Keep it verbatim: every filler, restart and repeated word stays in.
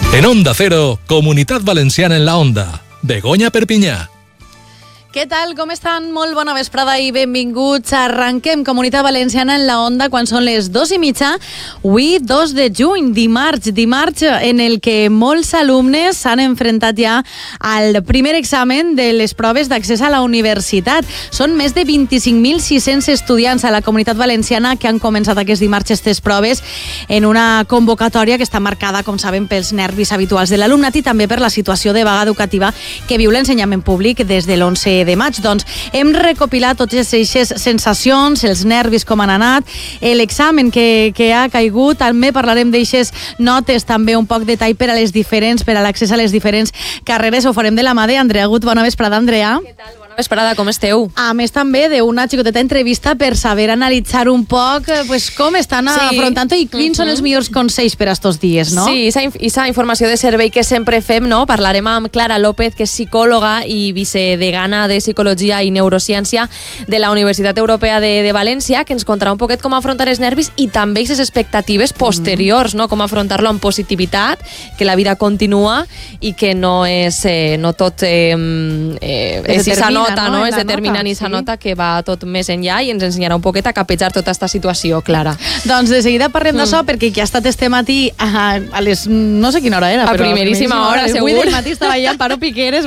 En Onda Cero, Comunitat Valenciana en la Onda. Begoña Perpinyà. Què tal? Com estan? Molt bona vesprada i benvinguts. Arranquem Comunitat Valenciana en la Onda quan són les dos i mitja. Avui, dos de juny, dimarts, dimarts en el que molts alumnes s'han enfrontat ja al primer examen de les proves d'accés a la universitat. Són més de vint-i-cinc mil sis-cents estudiants a la Comunitat Valenciana que han començat aquest dimarts aquestes proves en una convocatòria que està marcada, com saben, pels nervis habituals de l'alumnat i també per la situació de vaga educativa que viu l'ensenyament públic des de l'onze de maig. Doncs hem recopilat totes aquestes sensacions, els nervis com han anat, l'examen que, que ha caigut, també parlarem d'aixes notes, també un poc de detall per a les diferents, per a l'accés a les diferents carreres. Ho farem de la mà d'Andrea Gut. Bona vesprada, Andrea. Què tal? Bona vesprada, com esteu? A més també d'una xicoteta entrevista per saber analitzar un poc pues, com estan sí. afrontant i quins uh-huh. són els millors consells per a estos dies, no? Sí, aquesta informació de servei que sempre fem, no? Parlarem amb Clara López, que és psicòloga i vicedegana de Psicologia i Neurociència de la Universitat Europea de, de València, que ens contarà un poquet com afrontar els nervis i també aquestes expectatives posteriors, no? Com afrontar-lo amb positivitat, que la vida continua i que no és eh, no tot eh, eh, és esa nota, no? no? És determinant i esa sí. nota que va tot més enllà i ens ensenyarà un poquet a capejar tota aquesta situació, Clara. Doncs de seguida parlem mm. d'això, perquè qui ha estat este matí a, a les... no sé quina hora era, a però... primeríssima, a primeríssima hora, hora, segur. Avui del matí estava allà Amparo Piqueres,